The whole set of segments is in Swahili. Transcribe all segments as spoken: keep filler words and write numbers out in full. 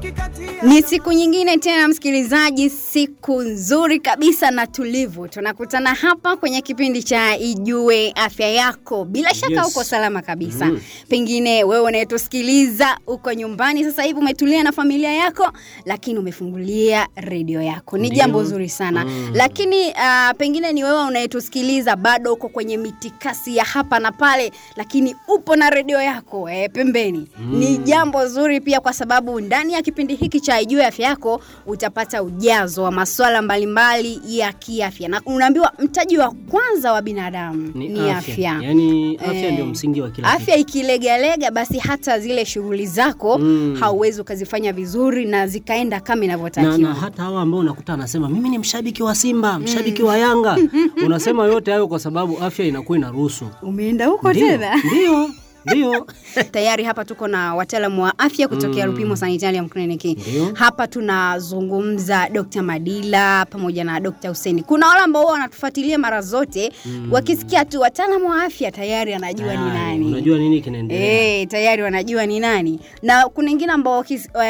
Ni siku nyingine tena msikilizaji, siku nzuri kabisa na tulivu. Tunakutana hapa kwenye kipindi cha Ijue Afya Yako. Bila shaka yes. Uko salama kabisa. Mm. Pengine wewe unayetusikiliza uko nyumbani sasa hivi umetulia na familia yako, lakini umefungulia redio yako. Ni jambo zuri sana. Mm. Lakini uh, pengine ni wewe unayetusikiliza bado uko kwenye mitikasi ya hapa na pale, lakini upo na redio yako eh, pembeni. Mm. Ni jambo zuri pia kwa sababu ndani ya kipindi hiki cha Ijue Afya Yako utapata ujazo wa masuala mbalimbali ya kiafya. Na unaambiwa mtaji wa kwanza wa binadamu ni, ni afya. afya. Yaani afya e, ndio msingi wa kila kitu. Afya ikilegalega basi hata zile shughuli zako mm. hauwezi ukazifanya vizuri na zikaenda kama inavyotakiwa. Na, na hata hawa ambao unakuta anasema mimi ni mshabiki wa Simba, mshabiki mm. wa Yanga. Unasema yote hayo kwa sababu afya inakuwa inaruhusu. Umeenda huko tena? Ndio. Ndio. Tayari hapa tuko na wataalamu wa afya kutokea mm. Lupimo Sanitarium Clinic. Ndiyo. Hapa tunazungumza Daktari Madila pamoja na Daktari Hussein. Kuna wale ambao wanatufuatilia mara zote mm. wakisikia tu wataalamu wa afya tayari anajua Ay, ni nani. Unajua nini kinaendelea? Eh, tayari wanajua ni nani. Na kuna wengine ambao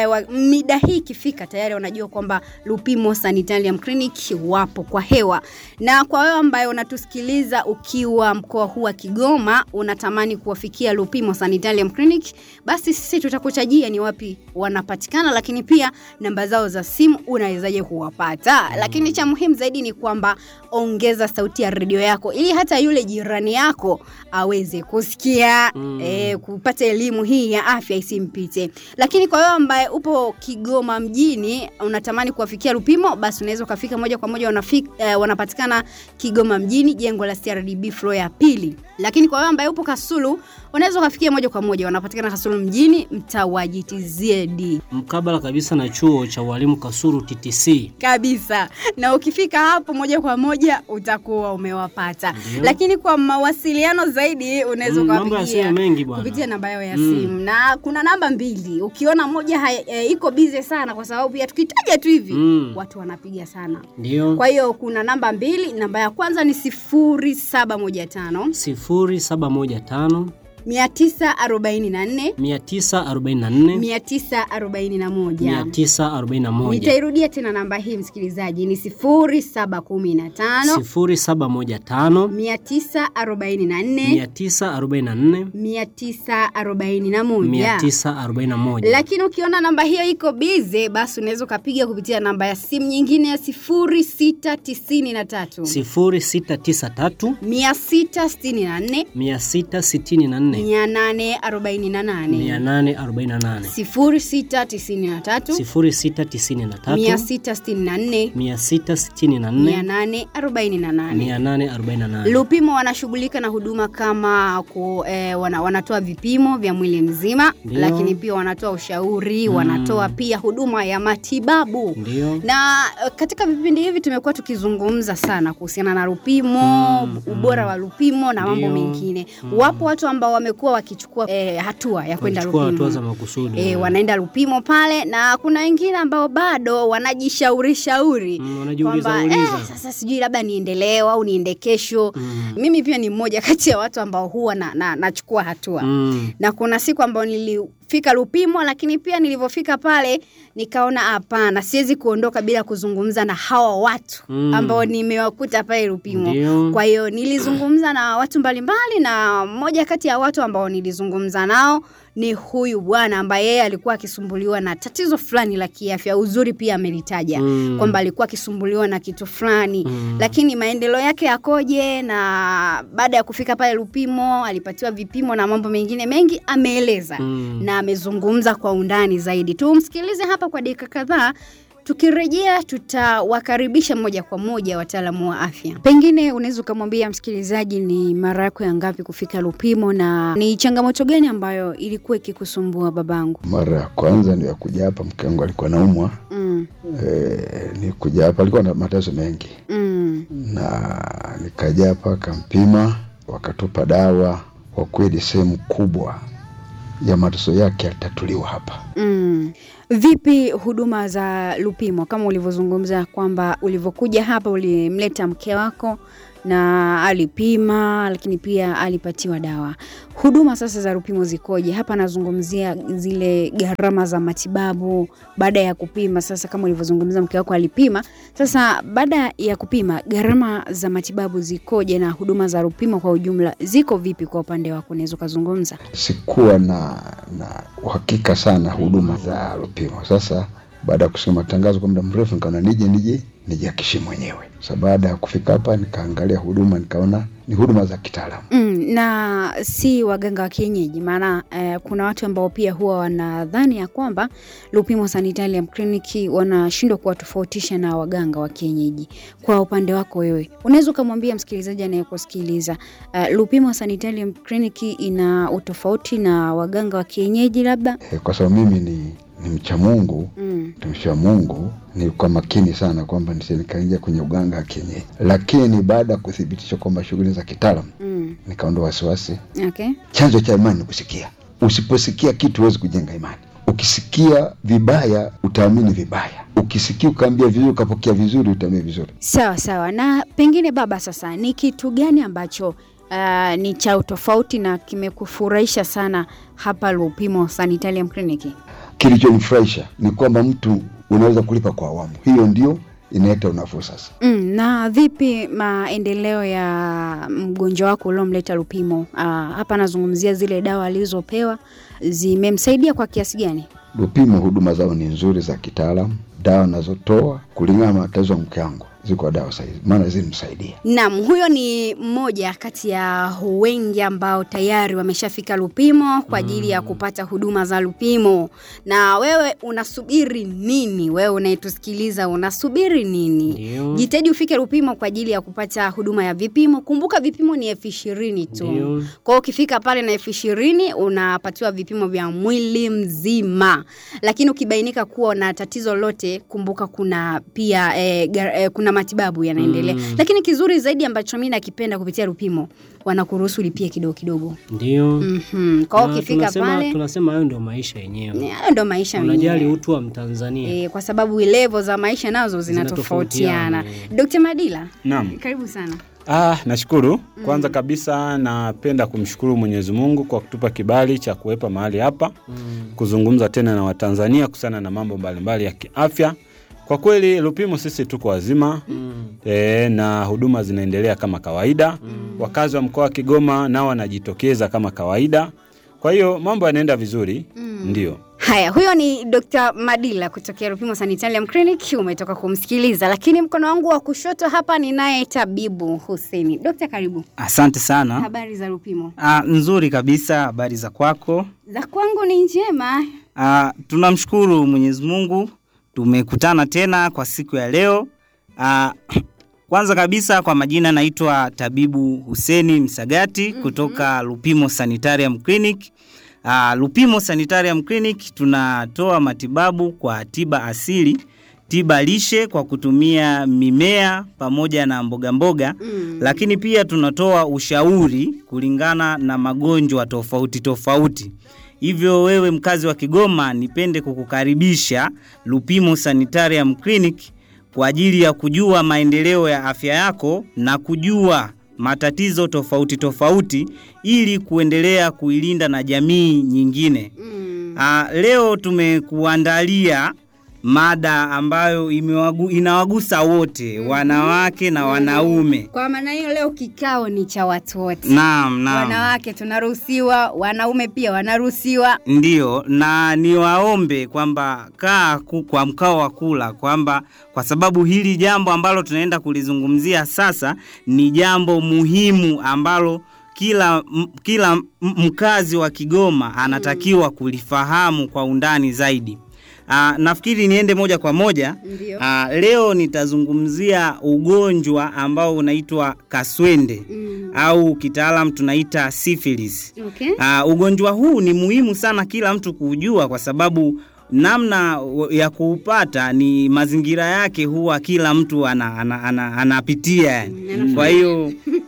mida hii ikifika tayari wanajua kwamba Lupimo Sanitarium Clinic wapo kwa hewa. Na kwa wewe ambaye unatusikiliza ukiwa mkoa huu wa Kigoma, unatamani kuwafikia Lupimo Sanitarium Clinic, basi sisi tutakutajia ni wapi wanapatikana, lakini pia namba zao za simu unawezaje kuwapata. Mm. Lakini cha muhimu zaidi ni kwamba ongeza sauti ya redio yako ili hata yule jirani yako aweze kusikia mm. eh, kupata elimu hii ya afya isimpite. Lakini kwa wewe ambaye upo Kigoma mjini unatamani kuwafikia Lupimo, basi unaweza kufika moja kwa moja wanafika eh, wanapatikana Kigoma mjini, jengo la C R D B floor ya pili. Lakini kwa wewe ambaye upo Kasulu unaweza kufikia moja kwa moja wanapatikana Kasulu mjini, mtaa wa G T Z D. Mkabala kabisa na chuo cha walimu Kasulu T T C. Kabisa. Na ukifika hapo moja kwa moja utakuwa umewapata. Ndiyo. Lakini kwa mawasiliano zaidi unaweza mm, kuwapigia kupitia namba yao ya mm. simu. Na kuna namba mbili. Ukiona moja e, iko busy sana kwa sababu pia tukitaja tu hivi mm. watu wanapiga sana. Ndiyo. Kwa hiyo kuna namba mbili, namba ya kwanza ni sifuri saba moja tano sifuri saba moja tano mia tisa arobaini na nne mia tisa arobaini na nne mia tisa arobaini na moja mia tisa arobaini na moja. Nitairudia tena namba hii msikilizaji, ni sifuri saba kumi na tano sifuri saba moja tano mia tisa arobaini na nne mia tisa arobaini na nne mia tisa arobaini na moja mia tisa arobaini na moja. Lakini ukiona namba hiyo iko busy, basi unaweza kupiga kupitia namba ya simu nyingine ya sifuri sita tisini na tatu sifuri sita tisa tatu mia sita sitini na nne mia sita sitini na nne mia nane arobaini na nane mia nane arobaini na nane sifuri sita tisini na tatu sifuri sita tisini na tatu mia sita sitini na nne mia sita sitini na nne mia nane arobaini na nane mia nane arobaini na nane. Lupimo wanashughulika na huduma kama ku, eh, wana, wanatoa vipimo vya mwili mzima. Ndiyo. Lakini pia wanatoa ushauri, mm. wanatoa pia huduma ya matibabu. Ndiyo. Na katika vipindi hivi tumekuwa tukizungumza sana kuhusiana na Lupimo, mm. ubora wa Lupimo na mambo mengine. Mm. Wapo watu ambao wamekuwa wakichukua eh, hatua ya kwenda Lupimo. Hatua za makusudi. Eh, wanaenda Lupimo pale, na kuna wengine ambao bado wanajishauri shauri. Mm, wanajiuliza uliza. Eh, sasa sijui labda niendelee au niende kesho. Mm. Mimi pia ni mmoja kati ya watu ambao huwa na, na nachukua hatua. Mm. Na kuna siku ambao nilifika Lupimo, lakini pia nilipofika pale nikaona hapana, siwezi kuondoka bila kuzungumza na hawa watu mm. ambao nimewakuta pale Lupimo. Ndiyo. Kwa hiyo nilizungumza na watu mbalimbali, na mmoja kati ya watu ambao nilizungumza nao ni huyu bwana ambaye yeye alikuwa akisumbuliwa na tatizo fulani la kiafya. Uzuri pia amelitaja mm. kwamba alikuwa akisumbuliwa na kitu fulani mm. lakini maendeleo yake yakoje, na baada ya kufika pale Lupimo alipatiwa vipimo na mambo mengine mengi ameeleza mm. na amezungumza kwa undani zaidi. Tumsikilize hapa kwa dakika kadhaa. Tukirejea tutawakaribisha moja kwa moja wataalamu wa afya. Pengine unaweza kumwambia msikilizaji ni mara yako ya ngapi kufika Lupimo na ni changamoto gani ambayo ilikuwa ikikusumbua babangu? Mara ya kwanza ndio kuja hapa, mke wangu alikuwa anaumwa. Mm. Eh, ni kuja hapa alikuwa na mateso mengi. Mm. Na nikaja hapa kampima, wakatupa dawa, kwa kweli sehemu kubwa ya mateso yake yatatuliwa hapa. Mm. Vipi huduma za Lupimo kama ulivyozungumza kwamba ulivyokuja hapa ulimleta mke wako na alipima lakini pia alipatiwa dawa. Huduma sasa za Lupimo zikoje? Hapa nazungumzia zile gharama za matibabu baada ya kupima. Sasa kama ulivyozungumza mke wako alipima, sasa baada ya kupima gharama za matibabu zikoje na huduma za Lupimo kwa ujumla ziko vipi kwa upande wako, unaweza kuzungumza? Sikuwa na na uhakika sana huduma za Lupimo. Sasa baada ya kusikia matangazo kwa muda mrefu nikaona nije nije nijihakishi mwenyewe. Sasa baada ya kufika hapa nikaangalia huduma nikaona ni huduma za kitaalamu. Mm, na si waganga wa kienyeji, maana eh, kuna watu ambao pia huwa wanadhani ya kwamba Lupimo Sanitarium Clinic wanashindwa kuwatofautisha na waganga wa kienyeji. Kwa upande wako wewe, unaweza kumwambia msikilizaji anayekusikiliza, uh, Lupimo Sanitarium Clinic ina utofauti na waganga wa kienyeji labda? E, kwa sababu mimi ni ni mcha Mungu, mm. tumshia Mungu, ni kwa makini sana kwamba nisikaingia kwenye uganga wa kienyeji. Lakini baada ya kudhibitisha kwamba shughuli za kitaalamu, mm. nikaondoa wasiwasi. Okay. Chanzo cha imani ni kusikia. Usiposikia kitu huwezi kujenga imani. Ukisikia vibaya utaamini vibaya. Ukisikia ukaambia vizuri ukapokea vizuri utaamini vizuri. Sawa sawa. Na pengine baba, sasa ni kitu gani ambacho Uh, ni cha utofauti na kimekufurahisha sana hapa Lupimo Sanitarium Clinic? Kilichonifurahisha ni kwamba mtu unaweza kulipa kwa awamu. Hiyo ndio inaleta unafuu sasa. Mm, na vipi maendeleo ya mgonjwa wako uliomleta Lupimo? Uh, hapa nazungumzia zile dawa alizopewa zimemsaidia kwa kiasi gani? Lupimo huduma zao ni nzuri za kitaalamu. Dawa nazotoa kulingana na matatizo ya mke wangu ziko dawa sahihi, maana zilimsaidia. Naam, huyo ni mmoja kati ya wengi ambao tayari wameshafika Lupimo kwa ajili ya kupata huduma za Lupimo. Na wewe unasubiri nini? Wewe unayetusikiliza unasubiri nini? Dio. Jitahidi ufike Lupimo kwa ajili ya kupata huduma ya vipimo. Kumbuka vipimo ni elfu ishirini tu. Dio. Kwa hiyo ukifika pale na elfu ishirini unapatiwa vipimo vya mwili mzima. Lakini ukibainika kuwa na tatizo lote, kumbuka kuna pia eh, gar, eh, kuna matibabu yanaendelea. Mm. Lakini kizuri zaidi ambacho mimi nakipenda kupitia Lupimo, wanakuruhusu lipie kidogo kidogo. Ndio. Mhm. Kwa hiyo ukifika tunasema, pale tunasema hayo ndio maisha yenyewe. Hayo ndio maisha yenyewe. Unajali utu wa Mtanzania. Eh, kwa sababu level za maisha nazo zinatofautiana. Dokta Madila. Naam. Karibu sana. Ah, nashukuru. Kwanza kabisa napenda kumshukuru Mwenyezi Mungu kwa kutupa kibali cha kuwepa mahali hapa. Mm. Kuzungumza tena na Watanzania kusana na mambo mbalimbali ya kiafya. Kwa kweli Lupimo sisi tuko wazima. Mm. E, na huduma zinaendelea kama kawaida. Mm. Wakazi wa mkoa wa Kigoma nao wanajitokeza kama kawaida. Kwa hiyo mambo yanaenda vizuri. Mm. Ndio. Haya, huyo ni Dokta Madila kutoka Lupimo Sanitarium Clinic, umetoka kumsikiliza. Lakini mkono wangu wa kushoto hapa ni naye Tabibu Huseni. Dokta, karibu. Asante sana. Habari za Lupimo? Ah, nzuri kabisa. Habari za kwako? Za kwangu ni njema. Ah, tunamshukuru Mwenyezi Mungu. Tumekutana tena kwa siku ya leo. Ah, kwanza kabisa kwa majina naitwa Tabibu Huseni Msagati, mm-hmm. kutoka Lupimo Sanitarium Clinic. Uh, Lupimo Sanitarium Clinic tunatoa matibabu kwa tiba asili, tiba lishe kwa kutumia mimea pamoja na mboga mboga, mm. lakini pia tunatoa ushauri kulingana na magonjwa tofauti tofauti. Hivyo wewe mkazi wa Kigoma, nipende kukukaribisha Lupimo Sanitarium Clinic kwa ajili ya kujua maendeleo ya afya yako na kujua matatizo tofauti tofauti ili kuendelea kuilinda na jamii nyingine. Mm. Uh, leo tumekuandalia mada ambayo imewagu, inawagusa wote, mm-hmm. wanawake na mm-hmm. wanaume. Kwa maana hiyo leo kikao ni cha watu wote. Naam, naam. Wanawake tunaruhusiwa, wanaume pia wanaruhusiwa. Ndio, na niwaombe kwamba kaa kwa mkao wa kula, kwamba kwa sababu hili jambo ambalo tunaenda kulizungumzia sasa ni jambo muhimu ambalo kila kila mkazi wa Kigoma anatakiwa kulifahamu kwa undani zaidi. Uh, nafikiri niende moja kwa moja. Uh, leo nitazungumzia ugonjwa ambao unaitwa kaswende, mm. au kitaalam tunaita syphilis. Okay. Uh, ugonjwa huu ni muhimu sana kila mtu kujua kwa sababu namna ya kuupata ni mazingira yake huwa kila mtu anapitia. Ana, ana, ana, ana kwa hiyo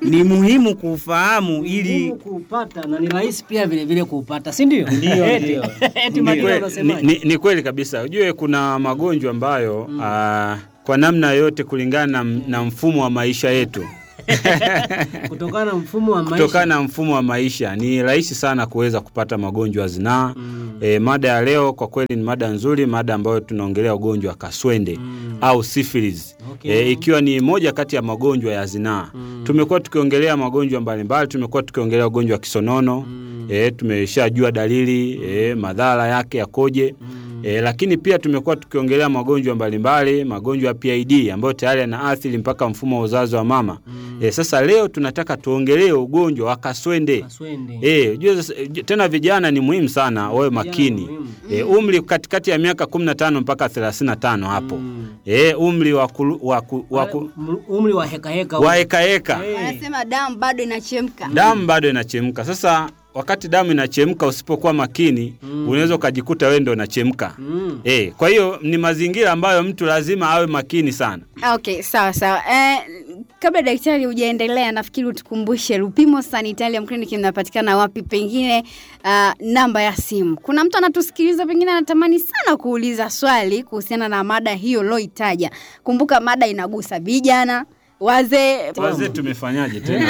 ni muhimu kufahamu ili kupata na ni rahisi pia vile vile kupata, si ndio? Ndio, ndio. Eti Madila unasema ni, ni kweli kabisa. Unajue kuna magonjwa ambayo mm. uh, kwa namna yote kulingana na, na mfumo wa maisha yetu kutokana na mfumo wa maisha kutokana na mfumo wa maisha ni rahisi sana kuweza kupata magonjwa ya zinaa. Mm. E, mada ya leo kwa kweli ni mada nzuri, mada ambayo tunaongelea ugonjwa wa kaswende mm. au syphilis. Okay. E, ikiwa ni moja kati ya magonjwa ya zinaa. Mm. Tumekuwa tukiongelea magonjwa mbalimbali, tumekuwa tukiongelea ugonjwa wa kisonono. Mm. E, tumeshajua dalili, e, madhara yake yakoje. Mm. E, lakini pia tumekuwa tukiongelea magonjwa mbalimbali, magonjwa ya P I D ambayo tayari yanaathiri mpaka mfumo wa uzazi wa mama. Mm. E, sasa leo tunataka tuongelee ugonjwa wa kaswende. Kaswende. Eh, unajua tena vijana ni muhimu sana wawe makini. E, umri katikati ya miaka kumi na tano mpaka thelathini na tano hapo. Mm. Eh, umri wa kulu, wa, ku, wa ku, umri wa heka heka. Wa heka heka. Wanasema damu bado inachemka. Damu bado inachemka. Sasa wakati damu inachemka usipokuwa makini mm. unaweza kujikuta wewe ndio unachemka. Mm. Eh, kwa hiyo ni mazingira ambayo mtu lazima awe makini sana. Okay, sawa sawa. Eh, kabla daktari hujaendelea, nafikiri utukumbushe Lupimo Sanitarium Clinic mnapatikana wapi, pengine uh, namba ya simu. Kuna mtu anatusikiliza pengine anatamani sana kuuliza swali kuhusiana na mada hiyo loitaja. Kumbuka mada inagusa vijana, wazee. Wazee tumefanyaje tena?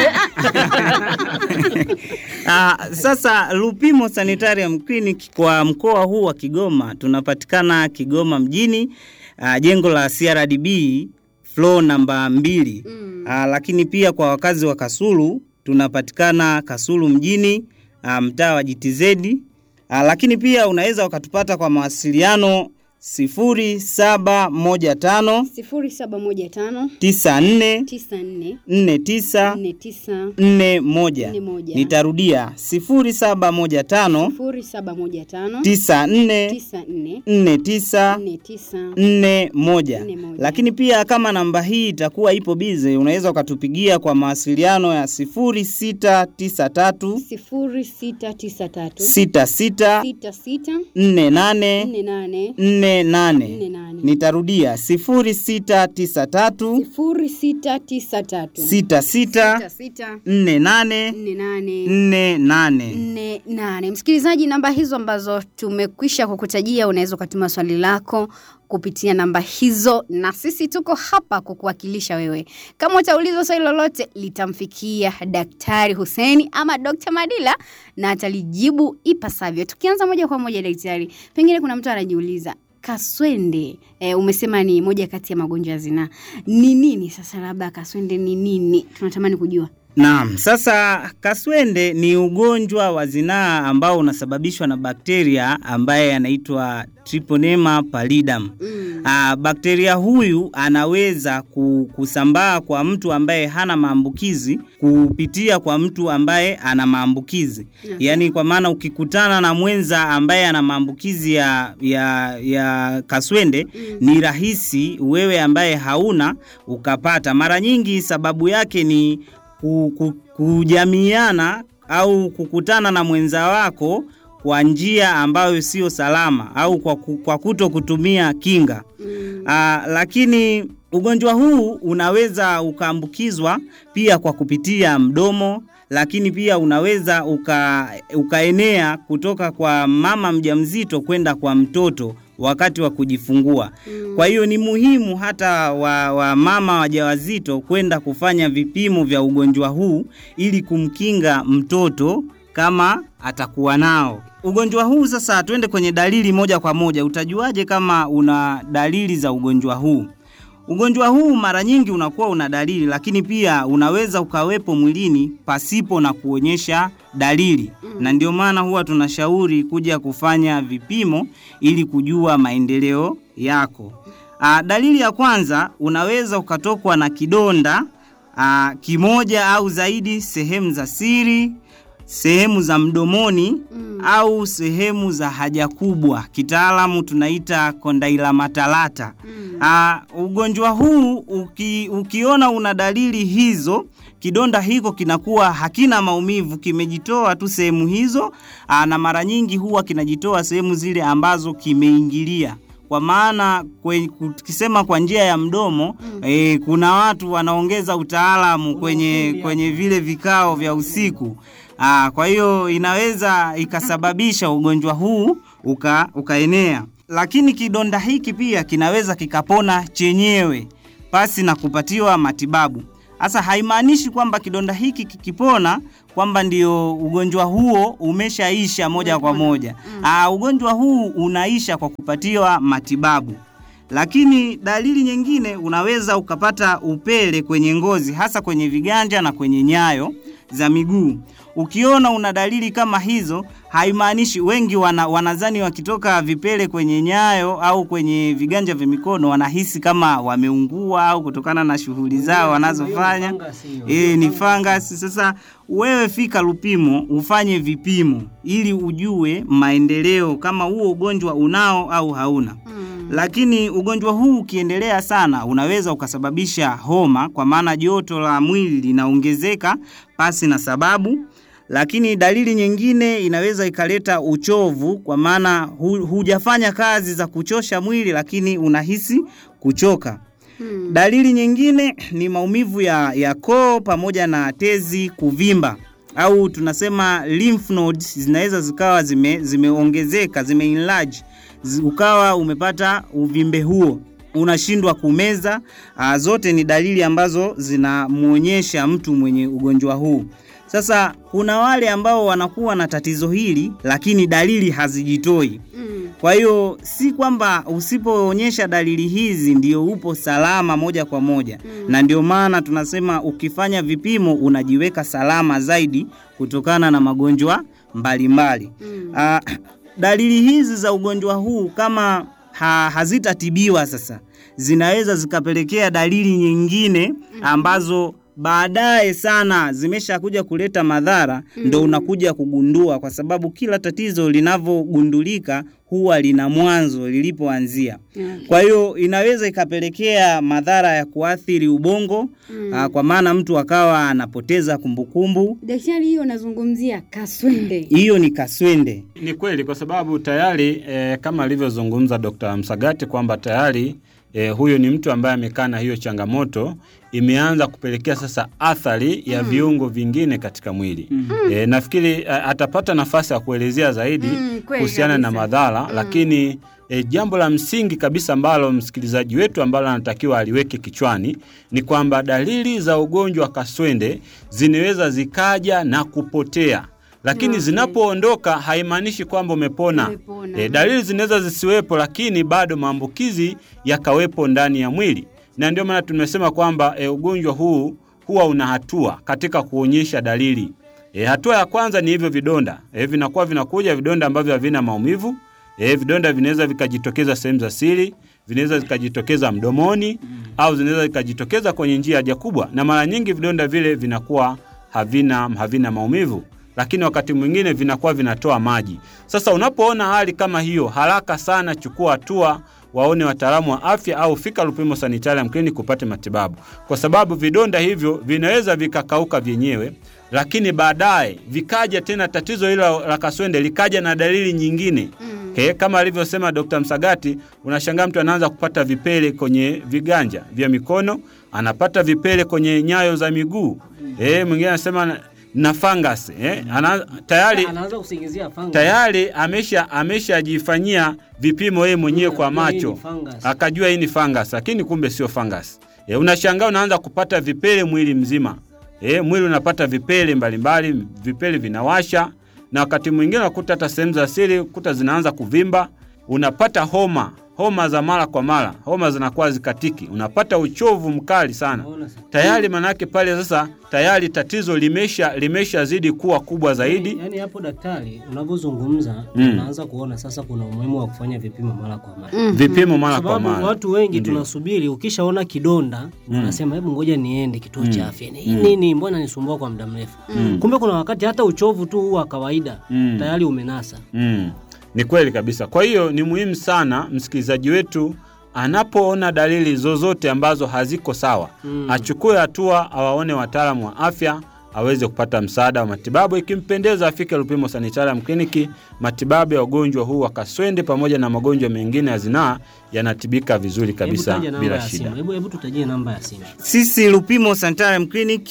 Ah, sasa Lupimo Sanitarium Clinic kwa mkoa huu wa Kigoma tunapatikana Kigoma mjini, uh, jengo la C R D B floor namba mbili. Mm. Uh, lakini pia kwa wakazi wa Kasulu tunapatikana Kasulu mjini, uh, mtaa wa G T Z. Uh, lakini pia unaweza ukatupata kwa mawasiliano sifuri saba moja tano sifuri saba moja tano tisa nne tisa nne nne tisa nne tisa nne moja. Nitarudia sifuri saba moja tano sifuri saba moja tano tisa nne tisa nne nne tisa nne moja. Lakini pia kama namba hii itakuwa ipo bize, unaweza ukatupigia kwa mawasiliano ya sifuri sita tisa tatu sifuri sita tisa tatu sita sita sita sita nne nane nne nane nne nane. Nitarudia sifuri sita tisa tatu sifuri sita tisa tatu sita sita nne nane nne nane nne nane. Msikilizaji, namba hizo ambazo tumekwisha kukutajia, unaweza kutuma swali lako kupitia namba hizo na sisi tuko hapa kukuwakilisha wewe. Kama utaulizwa swali lolote litamfikia Daktari Huseni ama Dokta Madila na atalijibu ipasavyo. Tukianza moja kwa moja daktari, pengine kuna mtu anajiuliza kaswende, e, umesema ni moja kati ya magonjwa ya zinaa. Ni nini sasa, labda kaswende ni nini? Tunatamani kujua. Naam, sasa kaswende ni ugonjwa wa zinaa ambao unasababishwa na bakteria ambaye anaitwa Treponema pallidum. Mm. Ah, bakteria huyu anaweza kusambaa kwa mtu ambaye hana maambukizi kupitia kwa mtu ambaye ana maambukizi. Okay. Yaani kwa maana ukikutana na mwenza ambaye ana maambukizi ya ya ya kaswende, mm. ni rahisi wewe ambaye hauna ukapata. Mara nyingi sababu yake ni kujamiana au kukutana na mwenza wako kwa njia ambayo sio salama au kwa, kwa kuto kutumia kinga. Mm. Aa, lakini ugonjwa huu unaweza ukaambukizwa pia kwa kupitia mdomo, lakini pia unaweza uka, ukaenea kutoka kwa mama mjamzito kwenda kwa mtoto wakati wa kujifungua. Mm. Kwa hiyo ni muhimu hata wa, wa mama wajawazito kwenda kufanya vipimo vya ugonjwa huu ili kumkinga mtoto kama atakuwa nao. Ugonjwa huu sasa, tuende kwenye dalili moja kwa moja. Utajuaje kama una dalili za ugonjwa huu? Ugonjwa huu mara nyingi unakuwa una dalili, lakini pia unaweza ukawepo mwilini pasipo na kuonyesha dalili. Mm. Na ndio maana huwa tunashauri kuja kufanya vipimo ili kujua maendeleo yako. A, dalili ya kwanza, unaweza ukatokwa na kidonda a, kimoja au zaidi sehemu za siri, sehemu za mdomoni, mm. au sehemu za haja kubwa. Kitaalamu tunaita kondailamatalata. Mm. Uh, ugonjwa huu uki, ukiona una dalili hizo, kidonda hiko kinakuwa hakina maumivu, kimejitoa tu sehemu hizo, uh, na mara nyingi huwa kinajitoa sehemu zile ambazo kimeingilia. kwa maana tukisema kwa njia ya mdomo mm. e, kuna watu wanaongeza utaalamu kwenye kwenye vile vikao vya usiku. Aa, kwa hiyo inaweza ikasababisha ugonjwa huu uka, ukaenea. Lakini kidonda hiki pia kinaweza kikapona chenyewe pasi na kupatiwa matibabu. Sasa haimaanishi kwamba kidonda hiki kikipona kwamba ndio ugonjwa huo umeshaisha moja kwa moja. Aa, ugonjwa huu unaisha kwa kupatiwa matibabu. Lakini dalili nyingine, unaweza ukapata upele kwenye ngozi, hasa kwenye viganja na kwenye nyayo za miguu. Ukiona una dalili kama hizo, haimaanishi, wengi wana, wanazani wakitoka vipele kwenye nyayo au kwenye viganja vya mikono wanahisi kama wameungua au kutokana na shughuli zao wanazofanya. Eh, ni fungus. Sasa wewe fika Lupimo ufanye vipimo ili ujue maendeleo kama huo ugonjwa unao au hauna. Mm. Lakini ugonjwa huu ukiendelea sana unaweza ukasababisha homa, kwa maana joto la mwili linaongezeka pasi na sababu. Lakini dalili nyingine inaweza ikaleta uchovu, kwa maana hu, hujafanya kazi za kuchosha mwili lakini unahisi kuchoka. Hmm. Dalili nyingine ni maumivu ya, ya koo pamoja na tezi kuvimba, au tunasema lymph nodes zinaweza zikawa zime zimeongezeka, zime enlarge, ukawa umepata uvimbe huo, unashindwa kumeza. A, zote ni dalili ambazo zinamuonyesha mtu mwenye ugonjwa huu. Sasa kuna wale ambao wanakuwa na tatizo hili lakini dalili hazijitoi. Mm. Kwa hiyo si kwamba usipoonyesha dalili hizi ndio upo salama moja kwa moja. Mm. Na ndio maana tunasema ukifanya vipimo unajiweka salama zaidi kutokana na magonjwa mbalimbali. Mm. Ah, dalili hizi za ugonjwa huu kama ha, hazitatibiwa sasa, zinaweza zikapelekea dalili nyingine ambazo baadaye sana zimesha kuja kuleta madhara. Mm. Ndo unakuja kugundua, kwa sababu kila tatizo linavogundulika huwa lina mwanzo lilipoanzia. Mm. Kwa hiyo inaweza ikapelekea madhara ya kuathiri ubongo. Mm. Aa, kwa maana mtu akawa anapoteza kumbukumbu. Daktari, hiyo nazungumzia kaswende. Hiyo ni kaswende. Ni kweli, kwa sababu tayari e, kama alivyozungumza Daktari Msagati kwamba tayari E, huyo ni mtu ambaye amekaa na hiyo changamoto, imeanza kupelekea sasa athari ya mm. viungo vingine katika mwili. Mm. E, nafikiri a, atapata nafasi ya kuelezea zaidi mm, kuhusiana na madhara. Mm. Lakini e, jambo la msingi kabisa ambalo msikilizaji wetu ambalo anatakiwa aliweke kichwani ni kwamba dalili za ugonjwa wa kaswende zinaweza zikaja na kupotea. Lakini okay. zinapoondoka haimaanishi kwamba umepona. E, dalili zinaweza zisiwepo lakini bado maambukizi yakawepo ndani ya mwili. Na ndio maana tumesema kwamba e, ugonjwa huu huwa una hatua katika kuonyesha dalili. E, hatua ya kwanza ni hivyo vidonda. E, vinakuwa vinakuja vidonda ambavyo havina maumivu. E, vidonda vinaweza vikajitokeza sehemu za siri, vinaweza vikajitokeza mdomoni, mm. au vinaweza vikajitokeza kwenye njia ya haja kubwa, na mara nyingi vidonda vile vinakuwa havina havina maumivu. Lakini wakati mwingine vinakuwa vinatoa maji. Sasa unapoona hali kama hiyo, haraka sana chukua hatua, waone wataalamu wa afya au fika Lupimo Sanitarium Clinic kupata matibabu. Kwa sababu vidonda hivyo vinaweza vikakauka vyenyewe, lakini baadaye vikaja tena tatizo hilo la kaswende likaja na dalili nyingine. Mm. He, kama alivyosema Daktari Msagati, unashangaa mtu anaanza kupata vipele kwenye viganja vya mikono, anapata vipele kwenye nyayo za miguu. Mm. Eh, mwingine anasema na fungus, eh ana tayari anaanza kusingizia fungus, tayari amesha ameshajifanyia vipimo yeye mwenyewe kwa macho akajua hii ni fungus, lakini kumbe sio fungus. Eh, unashangaa unaanza kupata vipele mwili mzima. Eh, mwili unapata vipele mbalimbali, vipele vinawasha, na wakati mwingine unakuta hata sehemu za siri kuta zinaanza kuvimba, unapata homa homa za mara kwa mara, homa zinakuwa zikatiki, unapata uchovu mkali sana. Tayari manake pale sasa tayari tatizo limesha limesha zidi kuwa kubwa zaidi. Yani, yani hapo daktari unavozungumza mm. unaanza kuona sasa kuna umuhimu wa kufanya vipimo mara kwa mara. Mm-hmm. Vipimo mara kwa mara. Sababu watu wengi mm-hmm. tunasubiri ukishaona kidonda mm. unasema hebu ngoja niende kituo cha afya. Mm. Hii nini mbona nisumbua kwa muda mrefu? Mm. Kumbe kuna wakati hata uchovu tu huwa kawaida mm. tayari umenasa. Mm. Ni kweli kabisa. Kwa hiyo ni muhimu sana msikilizaji wetu anapoona dalili zozote ambazo haziko sawa, mm. achukue hatua, awaone wataalamu wa afya aweze kupata msaada wa matibabu. Ikimpendeza afike Lupimo Sanitarium Clinic. Matibabu ya ugonjwa huu wa kaswende pamoja na magonjwa mengine ya zinaa yanatibika vizuri kabisa bila shida. Hebu hebu tutajie namba ya simu. Sisi Lupimo Sanitarium Clinic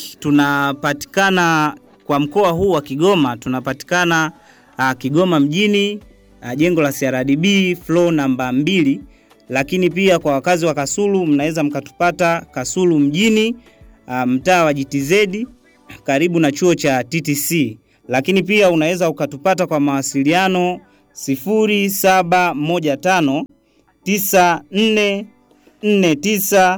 tunapatikana kwa mkoa huu wa Kigoma, tunapatikana uh, Kigoma mjini, uh, jengo la C R D B floor namba mbili. Lakini pia kwa wakazi wa Kasulu mnaweza mkatupata Kasulu mjini, uh, mtaa wa G T Z karibu na chuo cha T T C. Lakini pia unaweza ukatupata kwa mawasiliano sifuri saba moja tano tisa nne nne tisa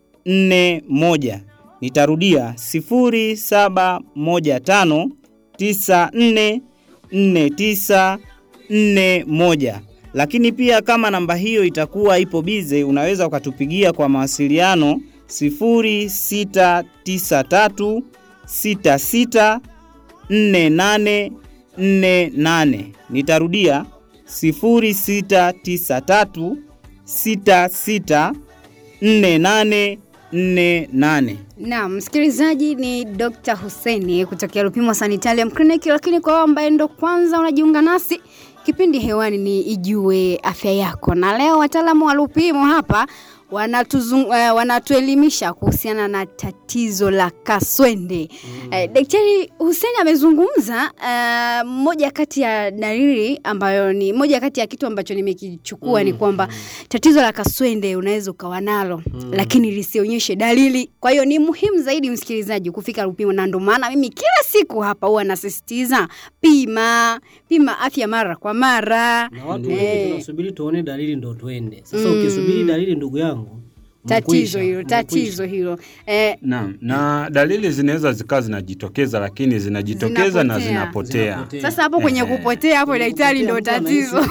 nne moja. Nitarudia sifuri saba moja tano tisa nne nne tisa nne moja. Lakini pia kama namba hiyo itakuwa ipo bize, unaweza ukatupigia kwa mawasiliano sifuri sita tisa tatu sita sita nne nane nne nane. Nitarudia sifuri sita tisa tatu sita sita nne nane nne nane. Na msikilizaji, ni Doctor Hussein kutoka Lupimo Sanitarium Clinic. Lakini kwa ambaye ndo kwanza unajiunga nasi, kipindi hewani ni Ijue Afya Yako, na leo wataalamu wa Lupimo hapa wanatuzung, uh, wanatuelimisha kuhusiana na tatizo la kaswende. Mm. Uh, Daktari Hussein amezungumza uh, moja kati ya dalili ambayo ni moja kati ya kitu ambacho nimekichukua mm. ni kwamba tatizo la kaswende unaweza ukawa nalo mm. lakini lisionyeshe dalili. Kwa hiyo ni muhimu zaidi msikilizaji kufika Lupimo, na ndio maana mimi kila siku hapa huwa nasisitiza pima, pima afya mara kwa mara. Na watu wengi eh, tunasubiri tuone dalili ndio tuende. Sasa mm. ukisubiri dalili ndugu yangu, tatizo hilo, tatizo hilo. Eh, na na dalili zinaweza zikawa zinajitokeza, lakini zinajitokeza zinapotea. na zinapotea. zinapotea. Sasa hapo kwenye eh, kupotea hapo daktari ndio tatizo.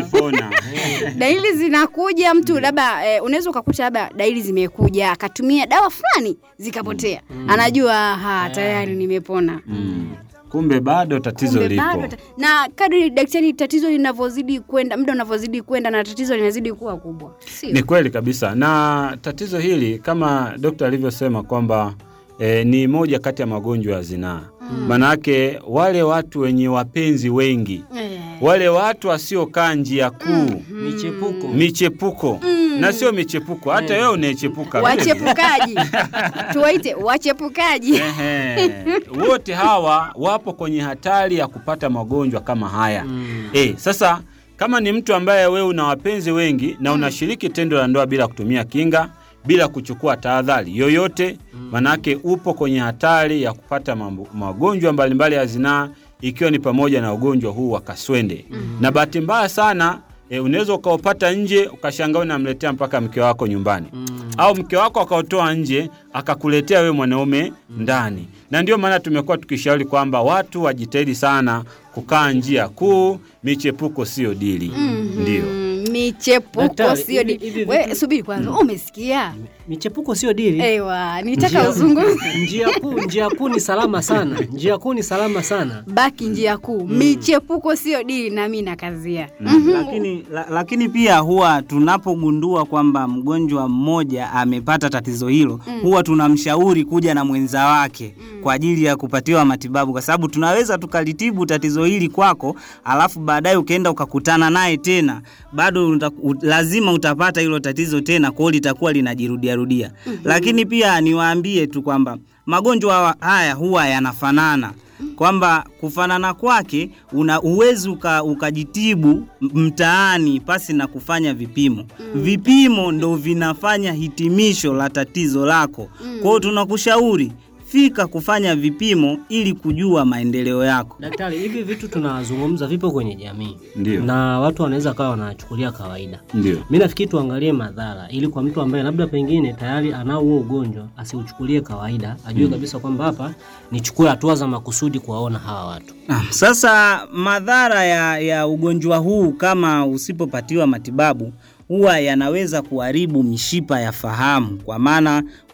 Dalili zinakuja mtu labda eh, unaweza ukakuta labda dalili zimekuja akatumia dawa fulani zikapotea. Mm. Anajua ha tayari nimepona. Mm. Kumbe bado tatizo Kumbe lipo. Bado ta- na kadri daktari tatizo linavyozidi kwenda, muda unavyozidi kwenda na tatizo linazidi kuwa kubwa. Sio? Ni kweli kabisa. Na tatizo hili kama daktari alivyosema kwamba e, ni moja kati ya magonjwa ya zinaa. Mm. Manake wale watu wenye wapenzi wengi, mm. wale watu wasiokaa njia kuu, mm. michepuko, michepuko. Mm. Na sio michepuko, hata wewe unachepuka. Wachepukaji. Tuwaite wachepukaji. Ehe. Wote hawa wapo kwenye hatari ya kupata magonjwa kama haya. Mm. Eh, sasa kama ni mtu ambaye wewe una wapenzi wengi na unashiriki tendo la ndoa bila kutumia kinga, bila kuchukua tahadhari yoyote, mm. manake upo kwenye hatari ya kupata mambo, magonjwa mbalimbali ya zinaa, ikiwa ni pamoja na ugonjwa huu wa kaswende. Mm. Na bahati mbaya sana E, unaweza ukaupata nje ukashangaa unamletea mpaka mke wako nyumbani. Mm. Au mke wako akautoa nje akakuletea wewe mwanaume mm. ndani. Na ndio maana tumekuwa tukishauri kwamba watu wajitahidi sana kukaa njia kuu, michepuko sio dili. Mm. Ndio. Michepuko sio dili. Wewe subiri kwanza, mm. umesikia? Michepuko sio dili. Ewa, nitaka uzungumze. Njia kuu, njia kuu ni salama sana. Njia kuu ni salama sana. Baki njia kuu. Mm. Michepuko sio dili, na mimi nakazia. Mm. Mm-hmm. Lakini la, lakini pia huwa tunapogundua kwamba mgonjwa mmoja amepata tatizo hilo, mm. huwa tunamshauri kuja na mwenza wake mm. kwa ajili ya kupatiwa matibabu, kwa sababu tunaweza tukalitibu tatizo hili kwako, alafu baadaye ukaenda ukakutana naye tena, bado uta, u, lazima utapata hilo tatizo tena, kwa hiyo litakuwa linajirudia rudia. Mm-hmm. Lakini pia niwaambie tu kwamba magonjwa haya huwa yanafanana, kwamba kufanana kwake una uwezo uka, ukajitibu mtaani pasi na kufanya vipimo. Mm. Vipimo ndo vinafanya hitimisho la tatizo lako. Mm. Kwa hiyo tunakushauri fika kufanya vipimo ili kujua maendeleo yako. Daktari, hivi vitu tunazungumza vipo kwenye jamii. Ndiyo. Na watu wanaweza kawa wanachukulia kawaida. Ndio. Mimi nafikiri tuangalie madhara ili kwa mtu ambaye labda pengine tayari anao huo ugonjwa asiuchukulie kawaida, ajue mm. kabisa kwamba hapa nichukue hatua za makusudi kuwaona hawa watu. Ah, sasa madhara ya, ya ugonjwa huu kama usipopatiwa matibabu huwa yanaweza kuharibu mishipa ya fahamu, kwa maana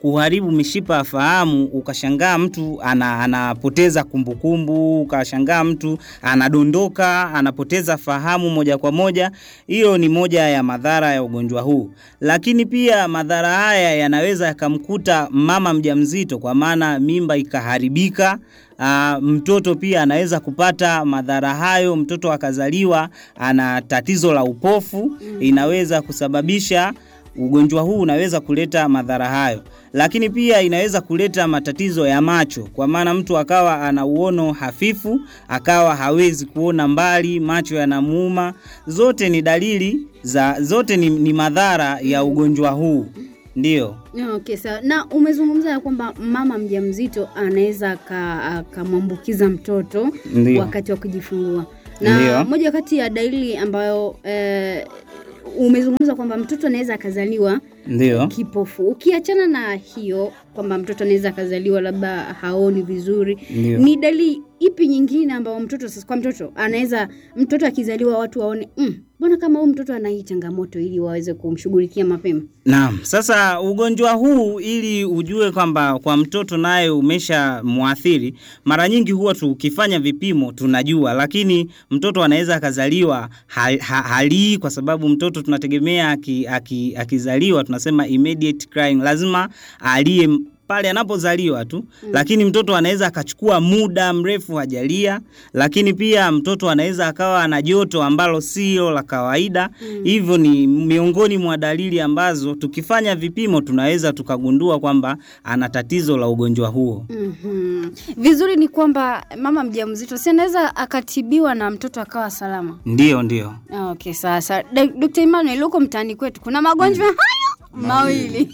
kuharibu mishipa ya fahamu, ukashangaa mtu ana, anapoteza kumbukumbu, ukashangaa mtu anadondoka, anapoteza fahamu moja kwa moja. Hiyo ni moja ya madhara ya ugonjwa huu. Lakini pia madhara haya yanaweza yakamkuta mama mjamzito, kwa maana mimba ikaharibika. Uh, mtoto pia anaweza kupata madhara hayo, mtoto akazaliwa ana tatizo la upofu, inaweza kusababisha ugonjwa huu, unaweza kuleta madhara hayo. Lakini pia inaweza kuleta matatizo ya macho, kwa maana mtu akawa ana uono hafifu, akawa hawezi kuona mbali, macho yanamuuma. Zote ni dalili za zote ni, ni madhara ya ugonjwa huu. Ndio. Okay, sawa. Na umezungumza ya kwamba mama mjamzito anaweza akamwambukiza mtoto Ndiyo. wakati wa kujifungua. Na Ndiyo. moja kati ya dalili ambayo eh, umezungumza kwamba mtoto anaweza akazaliwa Ndio. kipofu. Ukiachana na hiyo kwamba mtoto anaweza akazaliwa labda haoni vizuri, Ndiyo. ni dalili ipi nyingine ambayo mtoto sasa kwa mtoto anaweza mtoto akizaliwa watu waone mm, mbona kama huyu mtoto ana hii changamoto, ili waweze kumshughulikia mapema? Naam, sasa ugonjwa huu ili ujue kwamba kwa mtoto naye umesha muathiri, mara nyingi huwa tukifanya vipimo tunajua, lakini mtoto anaweza akazaliwa hali ha, hali kwa sababu mtoto tunategemea akizaliwa aki, aki tunasema immediate crying, lazima alie pale anapozaliwa tu. Mm. Lakini mtoto anaweza akachukua muda mrefu hajalia, lakini pia mtoto anaweza akawa ana joto ambalo sio la kawaida. Mm. Hivyo ni miongoni mwa dalili ambazo tukifanya vipimo tunaweza tukagundua kwamba ana tatizo la ugonjwa huo. Mhm. Vizuri ni kwamba mama mjamzito si anaweza akatibiwa na mtoto akawa salama. Ndio, ndio. Okay, sasa Daktari Emmanuel, huko mtaani kwetu kuna magonjwa mm. hayo mawili.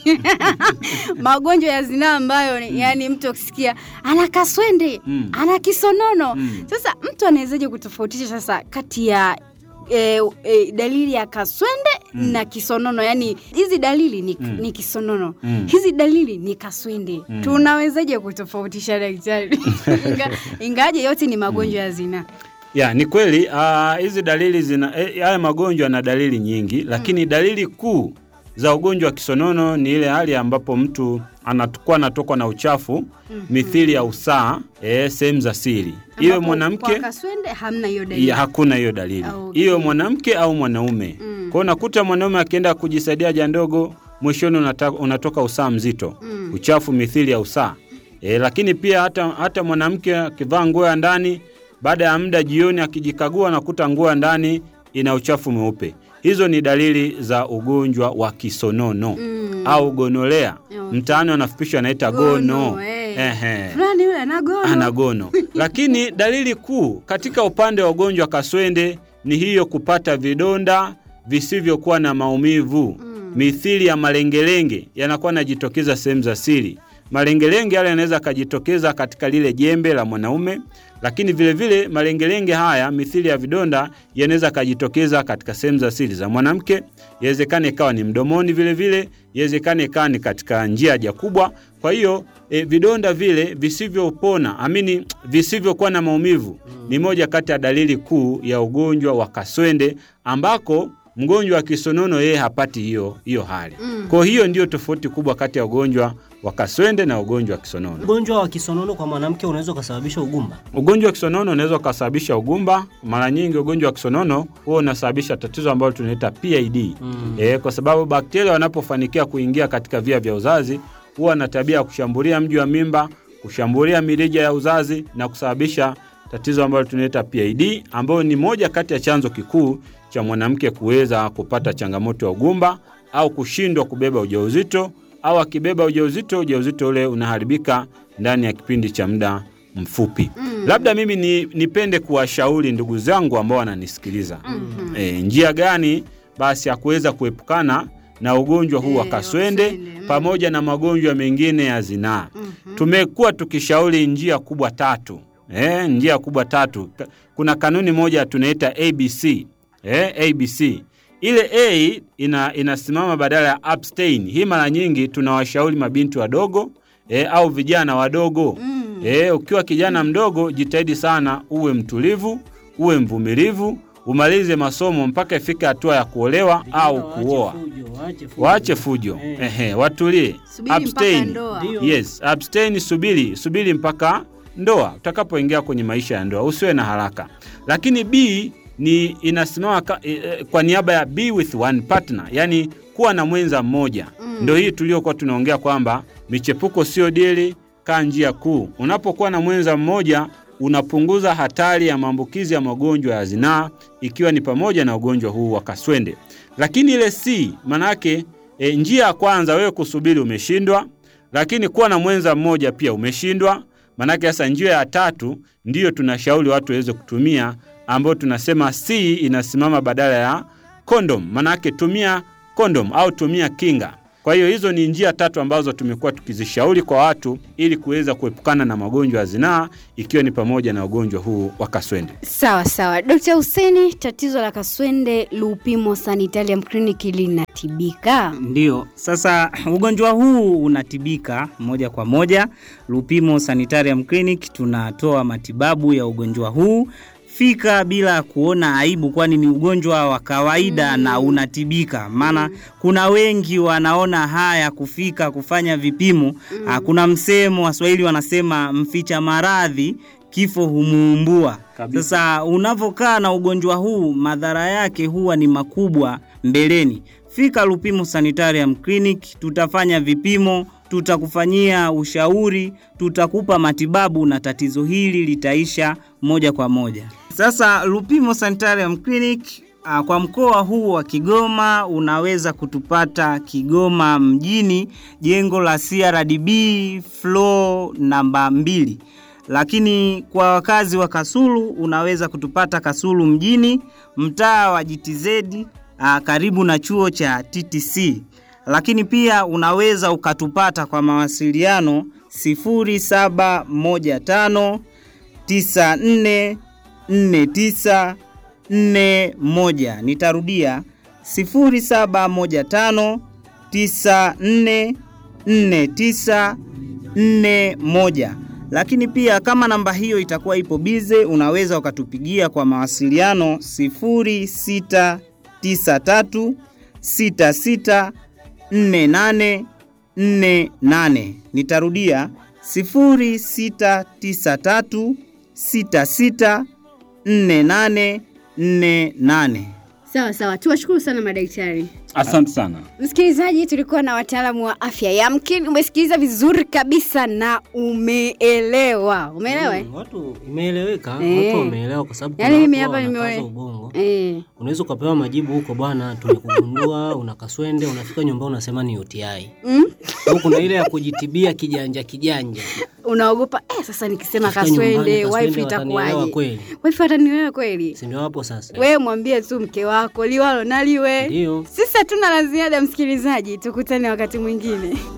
Magonjwa ya zinaa ambayo yani mtu akisikia ana kaswende, mm. ana kisonono. Mm. Sasa mtu anawezaje kutofautisha sasa kati ya e, e, dalili ya kaswende mm. na kisonono? Yani hizi dalili ni, mm. ni kisonono. Mm. Hizi dalili ni kaswende. Mm. Tunawezaje kutofautisha daktari? Inga, ingaje yote ni magonjwa mm. ya zinaa. Ya, ni kweli hizi uh, dalili zina haya eh, magonjwa na dalili nyingi, lakini mm. dalili kuu za ugonjwa wa kisonono ni ile hali ambapo mtu anatukua anatokwa na uchafu mm-hmm. mithili ya usaa eh, sehemu za siri. Iwe mwanamke kwa kaswende hamna hiyo dalili. Ya, hakuna hiyo dalili. Okay. Iwe mwanamke au mwanaume. Mm. Kwa unakuta mwanaume akienda kujisaidia haja ndogo, mwishoni unatoka usaa mzito. Mm. Uchafu mithili ya usaa. Eh, lakini pia hata hata mwanamke akivaa nguo ya ndani, baada ya muda jioni akijikagua anakuta nguo ya ndani ina uchafu mweupe. Hizo ni dalili za ugonjwa wa kisonono mm. au gonolea. Okay. Mtaani wanafupisha anaita gono. gono. Ehe. Fulani yule ana gono. Ana gono. Lakini dalili kuu katika upande wa ugonjwa kaswende ni hiyo kupata vidonda visivyokuwa na maumivu. Mm. Mithili ya malengelenge yanakuwa yanajitokeza sehemu za siri. Malengelenge yale yanaweza kujitokeza katika lile jembe la mwanaume, lakini vile vile malengelenge haya mithili ya vidonda yanaweza kujitokeza katika sehemu za siri za mwanamke. Yawezekane ikawa ni mdomoni, vile vile yawezekane ikawa ni katika njia haja kubwa. Kwa hiyo e, vidonda vile visivyopona, amini visivyokuwa na maumivu mm. ni moja kati ya dalili kuu ya ugonjwa wa kaswende, ambako mgonjwa wa kisonono yeye hapati hiyo hiyo hali. Mm. Kwa hiyo ndio tofauti kubwa kati ya ugonjwa wa kaswende na ugonjwa wa kisonono. Ugonjwa wa kisonono kwa mwanamke unaweza kusababisha ugumba. Ugonjwa wa kisonono unaweza kusababisha ugumba. Mara nyingi ugonjwa wa kisonono huwa unasababisha tatizo ambalo tunaita P I D. Mm. Eh, kwa sababu bakteria wanapofanikia kuingia katika via vya uzazi huwa na tabia ya kushambulia mji wa mimba, kushambulia mirija ya uzazi na kusababisha tatizo ambalo tunaita P I D, ambalo ni moja kati ya chanzo kikuu cha mwanamke kuweza kupata changamoto ya ugumba au kushindwa kubeba ujauzito, au akibeba ujauzito ujauzito ule unaharibika ndani ya kipindi cha muda mfupi. Mm. Labda mimi ni, nipende kuwashauri ndugu zangu ambao wananisikiliza. Mm-hmm. E, njia gani basi ya kuweza kuepukana na ugonjwa huu wa kaswende mm. pamoja na magonjwa mengine ya zinaa. Mm-hmm. Tumekuwa tukishauri njia kubwa tatu. Eh, njia kubwa tatu. Kuna kanuni moja tunaita A B C. Eh, A B C. Ile A ina inasimama badala ya abstain. Hii mara nyingi tunawashauri mabinti wadogo eh, au vijana wadogo. Mm. Eh, ukiwa kijana mdogo jitahidi sana uwe mtulivu, uwe mvumilivu, umalize masomo mpaka ifike hatua ya kuolewa au kuoa. Waache fujo. Ehe, watulie. Abstain. Yes, abstain, subiri, subiri mpaka ndoa. Utakapoingia kwenye maisha ya ndoa, usiwe na haraka. Lakini B ni inasimama kwa niaba ya be with one partner, yani kuwa na mwenza mmoja. Mm. Ndio hii tuliokuwa tunaongea kwamba michepuko sio dili, kaa njia kuu. Unapokuwa na mwenza mmoja unapunguza hatari ya maambukizi ya magonjwa ya zinaa, ikiwa ni pamoja na ugonjwa huu wa kaswende. Lakini ile C manake e, njia ya kwanza wewe kusubiri umeshindwa, lakini kuwa na mwenza mmoja pia umeshindwa. Manake sasa njia ya tatu ndiyo tunashauri watu waweze kutumia, ambayo tunasema C inasimama badala ya condom. Manake tumia condom au tumia kinga. Kwa hiyo hizo ni njia tatu ambazo tumekuwa tukizishauri kwa watu ili kuweza kuepukana na magonjwa ya zinaa, ikiwa ni pamoja na ugonjwa huu wa kaswende. Sawa sawa. Daktari Huseni, tatizo la kaswende Lupimo Sanitarium Clinic linatibika? Ndio. Sasa ugonjwa huu unatibika moja kwa moja. Lupimo Sanitarium Clinic tunatoa matibabu ya ugonjwa huu. Fika bila kuona aibu, kwani ni ugonjwa wa kawaida mm. na unatibika. Maana mm. kuna wengi wanaona haya kufika kufanya vipimo. Mm. Kuna msemo Waswahili wanasema mficha maradhi kifo humuumbua. Sasa unavokaa na ugonjwa huu, madhara yake huwa ni makubwa mbeleni. Fika Lupimo Sanitarium Clinic, tutafanya vipimo, tutakufanyia ushauri, tutakupa matibabu na tatizo hili litaisha moja kwa moja. Sasa Lupimo Sanitarium Clinic uh, kwa mkoa huu wa Kigoma unaweza kutupata Kigoma mjini, jengo la C R D B floor namba mbili. Lakini kwa wakazi wa Kasulu unaweza kutupata Kasulu mjini, mtaa wa G T Z uh, karibu na chuo cha T T C. Lakini pia unaweza ukatupata kwa mawasiliano sifuri saba moja tano tisa nne nne tisa nne moja. Nitarudia sifuri saba moja tano tisa nne nne tisa nne moja. Lakini pia kama namba hiyo itakuwa ipo bize, unaweza ukatupigia kwa mawasiliano sifuri sita tisa tatu sita sita nne nane nne nane. Nitarudia sifuri sita tisa tatu sita sita nne nane nne nane. Sawa sawa. Tuwashukuru sana madaktari. Asante sana. Msikilizaji, tulikuwa na wataalamu wa afya. Yamkini umesikiliza vizuri kabisa na umeelewa. Umeelewa? Mm, watu imeeleweka, e. watu wameelewa kwa sababu yaani mimi hapa nimeelewa ubongo. Eh. Unaweza kupewa majibu huko, bwana tumekugundua una kaswende, unafika nyumbani unasema ni U T I. Mm? Au kuna ile ya kujitibia kijanja kijanja. Unaogopa eh sasa nikisema kaswende wife itakuwaje? Wife atanielewa kweli? Si ndio hapo sasa. Wewe mwambie tu mke wako liwalo naliwe. Ndio. Sisi hatuna la ziada msikilizaji, tukutane wakati mwingine.